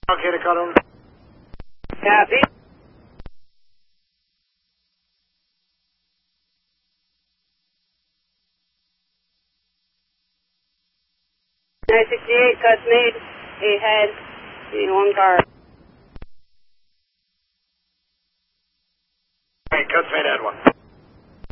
Okay, Dakota. Copy. 968, cuts made. 8 head. 1 car.